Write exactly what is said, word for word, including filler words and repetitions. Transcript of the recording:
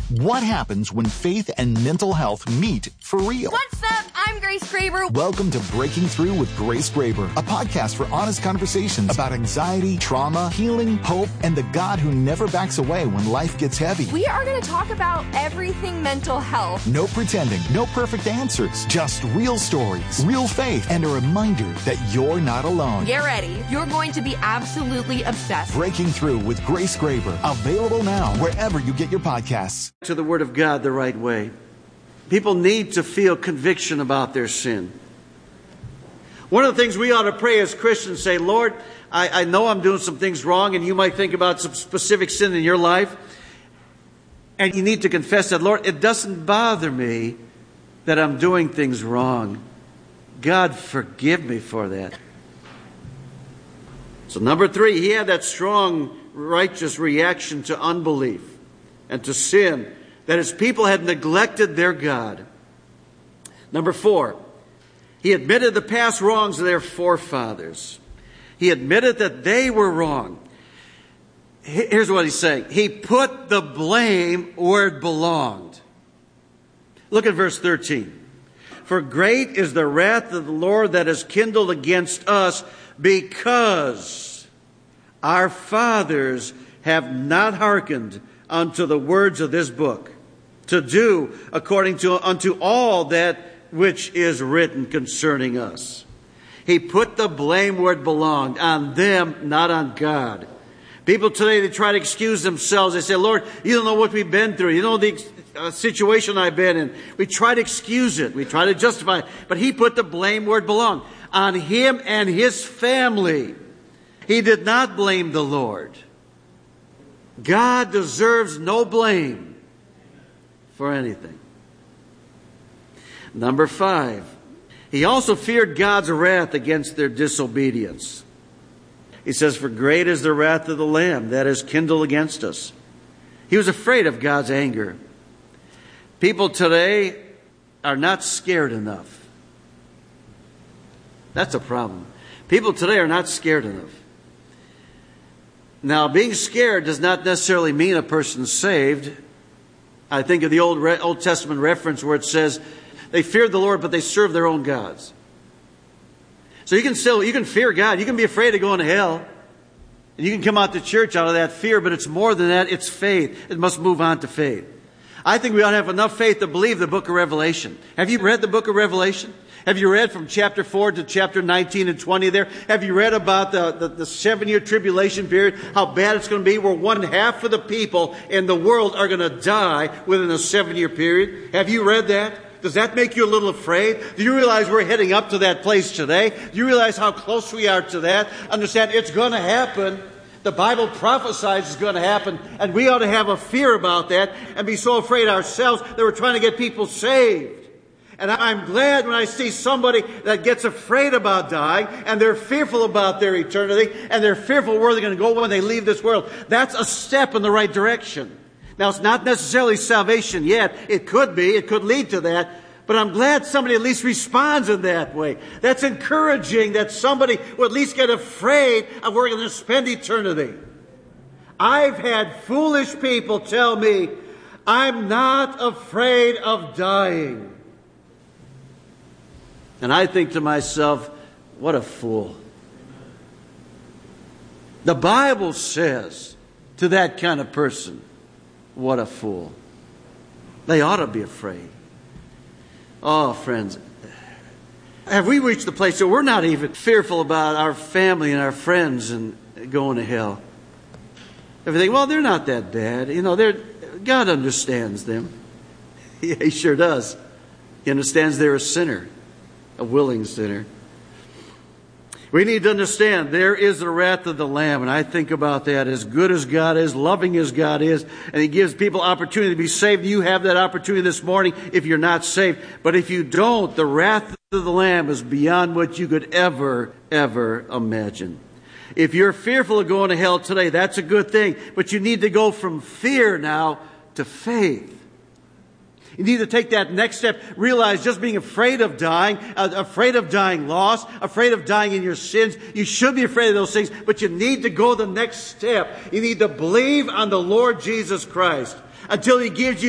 What happens when faith and mental health meet for real? What's up? I'm Grace Graber. Welcome to Breaking Through with Grace Graber, a podcast for honest conversations about anxiety, trauma, healing, hope, and the God who never backs away when life gets heavy. We are going to talk about everything mental health. No pretending, no perfect answers, just real stories, real faith, and a reminder that you're not alone. Get ready. You're going to be absolutely obsessed. Breaking Through with Grace Graber, available now wherever you get your podcasts. To the Word of God the right way. People need to feel conviction about their sin. One of the things we ought to pray as Christians, say, Lord, I, I know I'm doing some things wrong, and you might think about some specific sin in your life, and you need to confess that, Lord, it doesn't bother me that I'm doing things wrong. God, forgive me for that. So number three, he had that strong, righteous reaction to unbelief and to sin, that his people had neglected their God. Number four, he admitted the past wrongs of their forefathers. He admitted that they were wrong. Here's what he's saying. He put the blame where it belonged. Look at verse thirteen. For great is the wrath of the Lord that is kindled against us, because our fathers have not hearkened unto the words of this book, to do according to unto all that which is written concerning us. He put the blame where it belonged, on them, not on God. People today, they try to excuse themselves. They say, Lord, you don't know what we've been through. You know the uh, situation I've been in. We try to excuse it. We try to justify it. But he put the blame where it belonged, on him and his family. He did not blame the Lord. God deserves no blame for anything. Number five, he also feared God's wrath against their disobedience. He says, for great is the wrath of the Lamb that is kindled against us. He was afraid of God's anger. People today are not scared enough. That's a problem. People today are not scared enough. Now, being scared does not necessarily mean a person's saved. I think of the Old Old Testament reference where it says they feared the Lord, but they served their own gods. So you can still, you can fear God. You can be afraid of going to hell. And you can come out to church out of that fear, but it's more than that. It's faith. It must move on to faith. I think we ought to have enough faith to believe the book of Revelation. Have you read the book of Revelation? Have you read from chapter four to chapter nineteen and twenty there? Have you read about the, the, the seven-year tribulation period, how bad it's going to be, where one half of the people in the world are going to die within a seven-year period? Have you read that? Does that make you a little afraid? Do you realize we're heading up to that place today? Do you realize how close we are to that? Understand, it's going to happen. The Bible prophesies it's going to happen, and we ought to have a fear about that and be so afraid ourselves that we're trying to get people saved. And I'm glad when I see somebody that gets afraid about dying, and they're fearful about their eternity, and they're fearful where they're going to go when they leave this world. That's a step in the right direction. Now, it's not necessarily salvation yet. It could be. It could lead to that. But I'm glad somebody at least responds in that way. That's encouraging that somebody will at least get afraid of where they're going to spend eternity. I've had foolish people tell me, I'm not afraid of dying. And I think to myself, what a fool. The Bible says to that kind of person, what a fool. They ought to be afraid. Oh, friends, have we reached the place where we're not even fearful about our family and our friends and going to hell? Everything, well, they're not that bad. You know, they're, God understands them. Yeah, he sure does. He understands they're a sinner. A willing sinner. We need to understand there is the wrath of the Lamb, and I think about that. As good as God is, loving as God is, and He gives people opportunity to be saved. You have that opportunity this morning if you're not saved. But if you don't, the wrath of the Lamb is beyond what you could ever, ever imagine. If you're fearful of going to hell today, that's a good thing. But you need to go from fear now to faith. You need to take that next step. Realize just being afraid of dying, uh, afraid of dying lost, afraid of dying in your sins. You should be afraid of those things, but you need to go the next step. You need to believe on the Lord Jesus Christ until He gives you